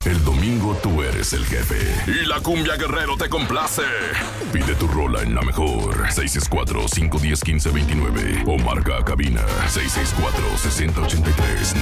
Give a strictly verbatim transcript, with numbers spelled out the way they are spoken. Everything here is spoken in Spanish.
El domingo tú eres el jefe. Y la Cumbia Guerrero te complace. Pide tu rola en la mejor. seis seis cuatro, cinco uno cero, uno cinco dos nueve. O marca cabina seis seis cuatro, seis cero ocho tres,